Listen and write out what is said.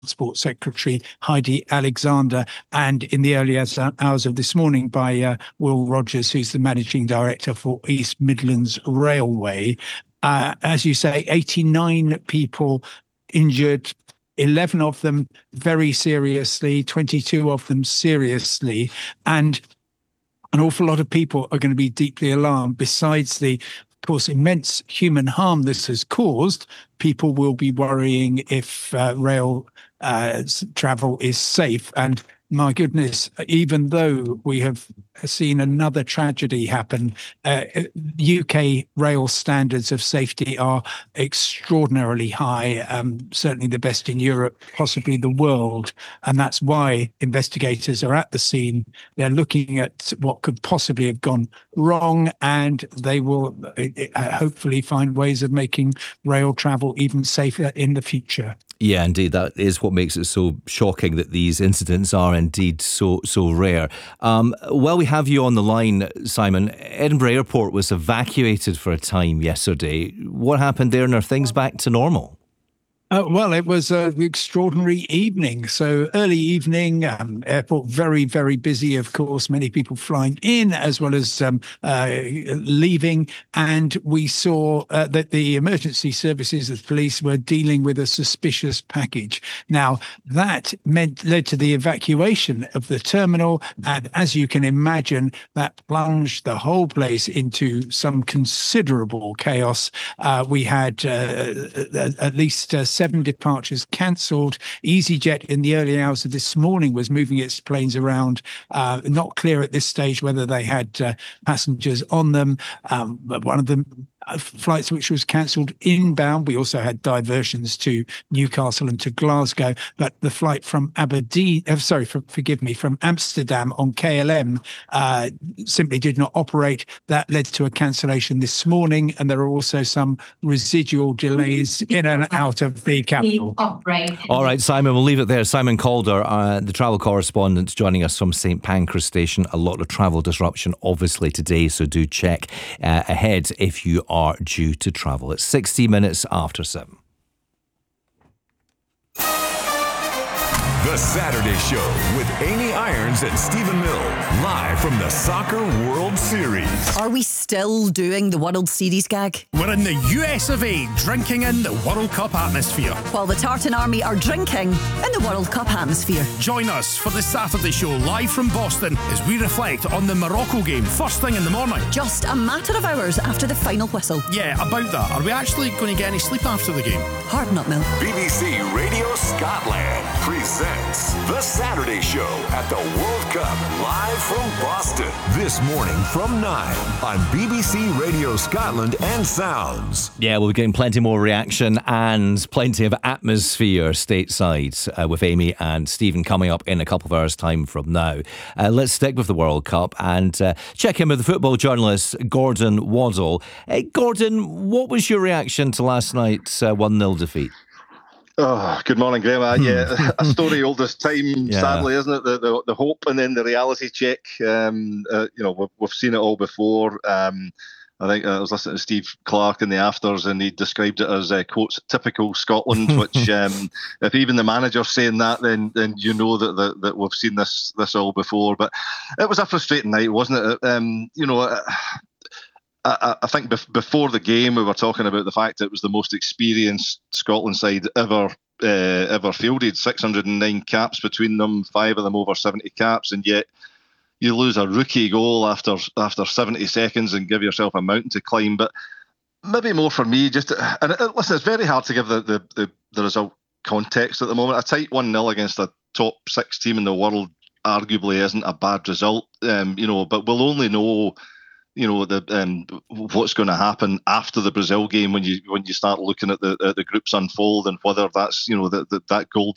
Transport Secretary Heidi Alexander, and in the early hours of this morning by Will Rogers, who's the Managing Director for East Midlands Railway. As you say, 89 people injured, 11 of them very seriously, 22 of them seriously, and an awful lot of people are going to be deeply alarmed. Besides the, of course, immense human harm this has caused, people will be worrying if rail travel is safe. And my goodness, even though we have seen another tragedy happen, UK rail standards of safety are extraordinarily high, certainly the best in Europe, possibly the world. And that's why investigators are at the scene. They're looking at what could possibly have gone wrong, and they will hopefully find ways of making rail travel even safer in the future. Yeah, indeed. That is what makes it so shocking that these incidents are indeed so rare. While we have you on the line, Simon, Edinburgh Airport was evacuated for a time yesterday. What happened there, and are things back to normal? Well, it was an extraordinary evening. So early evening, airport very, very busy, of course, many people flying in as well as leaving. And we saw that the emergency services, the police, were dealing with a suspicious package. Now, that led to the evacuation of the terminal. And as you can imagine, that plunged the whole place into some considerable chaos. We had at least 7 departures cancelled. EasyJet in the early hours of this morning was moving its planes around. Not clear at this stage whether they had passengers on them. But one of them flights which was cancelled inbound. We also had diversions to Newcastle and to Glasgow, but the flight from from Amsterdam on KLM simply did not operate. That led to a cancellation this morning, and there are also some residual delays in and out of the capital. All right, Simon, we'll leave it there. Simon Calder, the travel correspondent, joining us from St Pancras Station. A lot of travel disruption, obviously, today, so do check ahead if you are due to travel. It's 60 minutes after 7. The Saturday Show with Amy Irons and Stephen Mill, live from the Soccer World Series. Are we still doing the World Series gag? We're in the US of A, drinking in the World Cup atmosphere. While the Tartan Army are drinking in the World Cup atmosphere. Join us for the Saturday Show live from Boston as we reflect on the Morocco game first thing in the morning. Just a matter of hours after the final whistle. Yeah, about that. Are we actually going to get any sleep after the game? Hard nut, Mill. BBC Radio Scotland presents The Saturday Show at the World Cup, live from Boston. This morning from 9 on BBC Radio Scotland and Sounds. Yeah, we'll be getting plenty more reaction and plenty of atmosphere stateside with Amy and Stephen coming up in a couple of hours' time from now. Let's stick with the World Cup and check in with the football journalist Gordon Waddle. Gordon, what was your reaction to last night's 1-0 defeat? Oh, good morning, Graham. Yeah, a story old as time, sadly, isn't it? The hope and then the reality check. We've seen it all before. I think I was listening to Steve Clarke in the afters, and he described it as quotes typical Scotland. Which, if even the manager's saying that, then you know that we've seen this all before. But it was a frustrating night, wasn't it? I think before the game we were talking about the fact that it was the most experienced Scotland side ever fielded. 609 caps between them, 5 of them over 70 caps, and yet you lose a rookie goal after 70 seconds and give yourself a mountain to climb. But maybe more for me, listen, it's very hard to give the result context at the moment. A tight 1-0 against a top 6 team in the world arguably isn't a bad result, but we'll only know what's going to happen after the Brazil game when you start looking at the groups unfold, and whether that's that goal